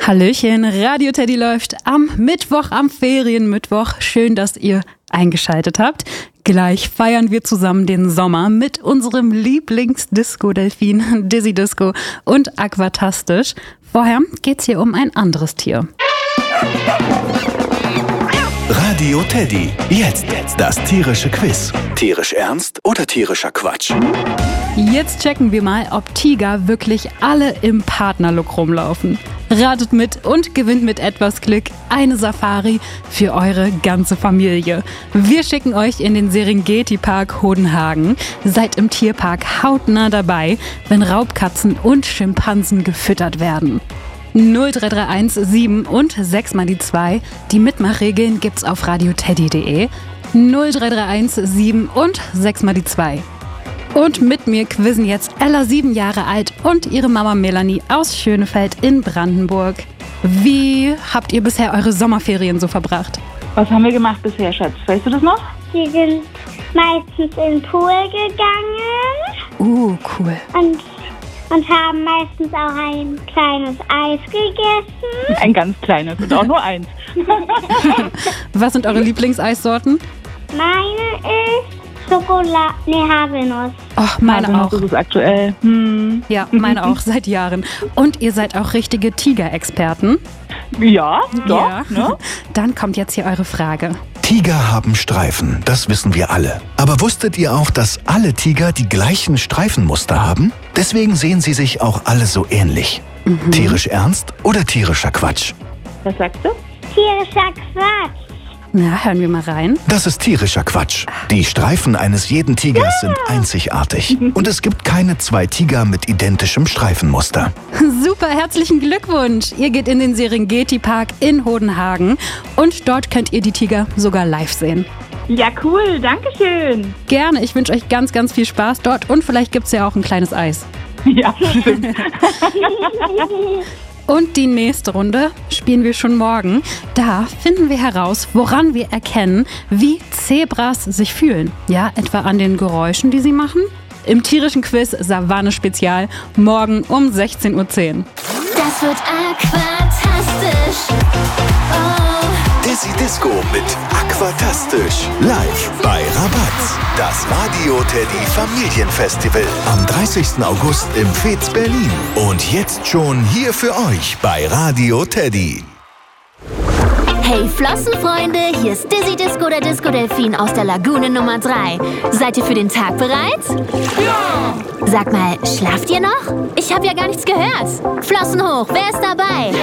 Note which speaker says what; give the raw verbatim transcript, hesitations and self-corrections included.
Speaker 1: Hallöchen, Radio Teddy läuft am Mittwoch, am Ferienmittwoch. Schön, dass ihr eingeschaltet habt. Gleich feiern wir zusammen den Sommer mit unserem Lieblings-Disco-Delfin, Dizzy Disco und Aquatastisch. Vorher geht's hier um ein anderes Tier.
Speaker 2: Radio Teddy. Jetzt das tierische Quiz. Tierisch ernst oder tierischer Quatsch?
Speaker 1: Jetzt checken wir mal, ob Tiger wirklich alle im Partnerlook rumlaufen. Ratet mit und gewinnt mit etwas Glück eine Safari für eure ganze Familie. Wir schicken euch in den Serengeti-Park Hodenhagen. Seid im Tierpark hautnah dabei, wenn Raubkatzen und Schimpansen gefüttert werden. null drei drei eins sieben und sechs mal die zwei. Die Mitmachregeln gibt's auf radioteddy punkt de. null drei drei eins sieben und sechs mal die zwei. Und mit mir quizzen jetzt Ella, sieben Jahre alt, und ihre Mama Melanie aus Schönefeld in Brandenburg. Wie habt ihr bisher eure Sommerferien so verbracht?
Speaker 3: Was haben wir gemacht bisher, Schatz? Weißt du das noch?
Speaker 4: Wir sind meistens in den Pool gegangen.
Speaker 1: Uh, cool.
Speaker 4: Und, und haben meistens auch ein kleines Eis gegessen.
Speaker 3: Ein ganz kleines und auch nur eins.
Speaker 1: Was sind eure Lieblingseissorten?
Speaker 4: Meine ist Schokolade, nee, Haselnuss.
Speaker 1: Ach, meine
Speaker 3: Haselnuss
Speaker 1: auch.
Speaker 3: ist es aktuell. Hm.
Speaker 1: Ja, meine auch, seit Jahren. Und ihr seid auch richtige Tigerexperten?
Speaker 3: Ja, doch.
Speaker 1: Ja.
Speaker 3: Ne?
Speaker 1: Dann kommt jetzt hier eure Frage.
Speaker 2: Tiger haben Streifen, das wissen wir alle. Aber wusstet ihr auch, dass alle Tiger die gleichen Streifenmuster haben? Deswegen sehen sie sich auch alle so ähnlich. Mhm. Tierisch ernst oder tierischer Quatsch?
Speaker 3: Was sagst du?
Speaker 4: Tierischer Quatsch.
Speaker 1: Na, hören wir mal rein.
Speaker 2: Das ist tierischer Quatsch. Die Streifen eines jeden Tigers sind einzigartig. Und es gibt keine zwei Tiger mit identischem Streifenmuster.
Speaker 1: Super, herzlichen Glückwunsch. Ihr geht in den Serengeti-Park in Hodenhagen und dort könnt ihr die Tiger sogar live sehen.
Speaker 3: Ja, cool. Dankeschön.
Speaker 1: Gerne, ich wünsche euch ganz, ganz viel Spaß dort und vielleicht gibt's ja auch ein kleines Eis.
Speaker 3: Ja, stimmt.
Speaker 1: Und die nächste Runde spielen wir schon morgen. Da finden wir heraus, woran wir erkennen, wie Zebras sich fühlen. Ja, etwa an den Geräuschen, die sie machen. Im tierischen Quiz Savanne Spezial, morgen um sechzehn Uhr zehn.
Speaker 5: Das wird aquatastisch. Oh.
Speaker 2: Dizzy Disco mit Aquatastisch. Live bei Rabatz. Das Radio Teddy Familienfestival. Am dreißigsten August im Fez Berlin. Und jetzt schon hier für euch bei Radio Teddy.
Speaker 5: Hey Flossenfreunde, hier ist Dizzy Disco, der Disco-Delfin aus der Lagune Nummer drei. Seid ihr für den Tag bereit? Ja! Sag mal, schlaft ihr noch? Ich habe ja gar nichts gehört. Flossen hoch, wer ist dabei?